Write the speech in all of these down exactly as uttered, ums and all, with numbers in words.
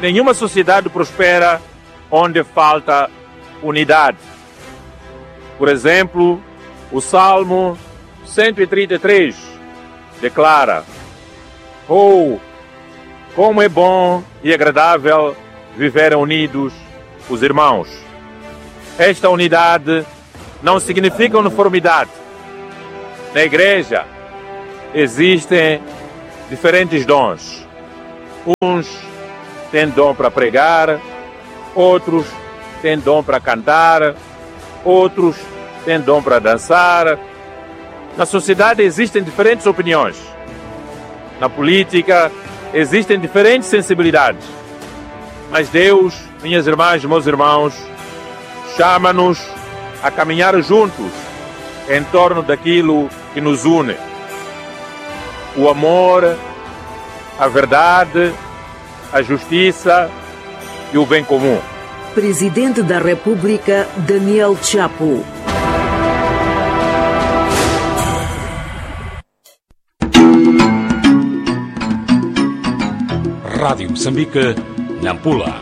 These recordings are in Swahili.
nenhuma sociedade prospera onde falta unidade. Por exemplo, o Salmo cento e trinta e três declara: Oh, como é bom e agradável viver unidos os irmãos. Esta unidade não significa uniformidade. Na igreja existem diferentes dons. Uns têm dom para pregar, outros têm dom para cantar, outros têm dom para dançar. Na sociedade existem diferentes opiniões. Na política existem diferentes sensibilidades. Mas Deus, minhas irmãs e meus irmãos, chama-nos a caminhar juntos em torno daquilo que nos une. O amor, a verdade, a justiça e o bem comum. Presidente da República, Daniel Chapo. Rádio Moçambique, Nampula.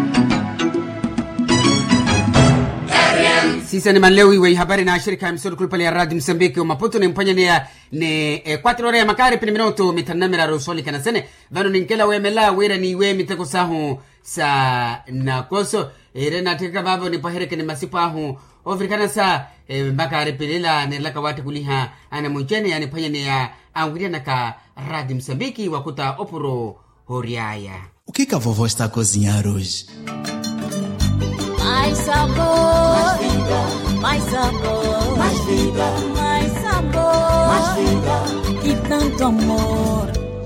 Sisa ni manleo iwe habari na shirika ya msoro kulipali ya Radio Msambiki Maputo ni mpanya ni ya ni eh, kwatro ore ya makari pini minuto mitanamira rosoli kanasene vano ni nkela wemela wera ni we miteko sahu sa nakoso irena tika babo ni pahereke ni masipahu ofrikana sa eh, makari pilila ni laka wate kuliha ana mwenjene ya ni panya ni ya anguria na ka Radio Msambiki wakuta opuro horiaya. O que que a vovó está a cozinhar hoje? Mais sabor, mais vida, mais sabor, mais vida, mais sabor, mais vida e tanto amor.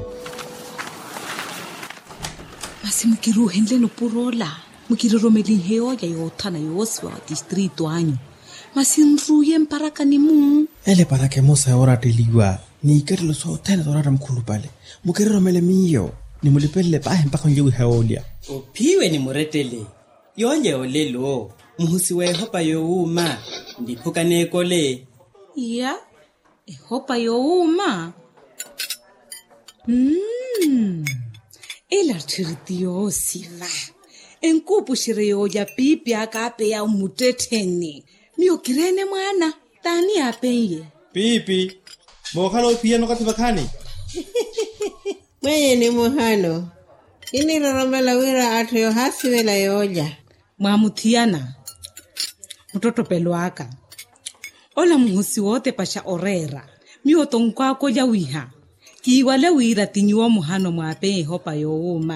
Mas mukiruhenle no purola, mukiroromeli heo ya yotana yoswa distrito anyo. Mas nruye mparaka ni mu. Ele para que mosa ora teliwa. Ni kerlo so tena dora mkhulupale. Mukiroromele miyo. Ni mulipele pa mpaka nyewe haolia. Upiwe ni muretele. Yonye olelo, muhusi we hopa yo uma, ndipuka nekole. Ya, e hopa yo uma. Mmm, ela tiritiyo siva. Enkupu shireyo ya pipi akape ya umuteteni. Miyo kirene mwana, tani apenye. Pipi, mohano pia nokati bakani. Mwenye ni mohano. Ini roromela wira atu yo hasi wela yoja. Mwamutiana mtoto pelwaka ola muhusi wote pasha orera miyoto nkwako ya wiha kiwale wira tinyuwa muhano mwape hopa yo uma.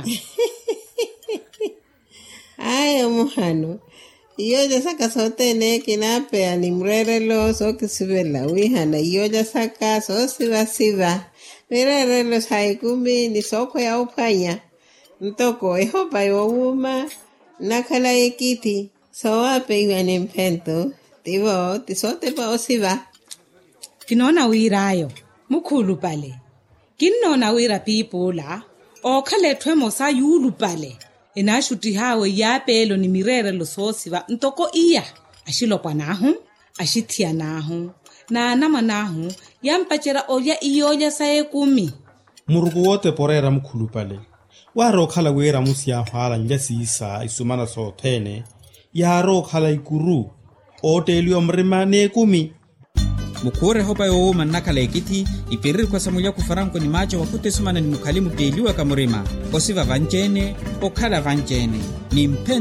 Ayo muhano iyoja saka sote ne kinape animrere lo so kisibela wiha na iyoja saka so siva siva mirere lo saikumi ni soko ya upanya ntoko hopa yo uma. Nakala ekiti sawa pe ni mpento tivo tisote pa osiva kinona wirayo mukhulu pale kinona wira pipola okhale thwemo sa yulu pale enashuti hawe yapelo ni mirere lo sosiva ntoko iya ashilo kwanahu ashithia nahu na nama nahu yampachera oya iyoja sae kumi muruku wote porera mukhulu pale waro khala wera musia hala njasisa isumana sotene yaro khala ikuru otelio mrimane kumi mukore hopa yo manakala ekiti iperiri kwa samulia kufaranko ni macho wakute sumana ni mukalimu teliwa kamurima osiva vanjene okhala vanjene ni mpen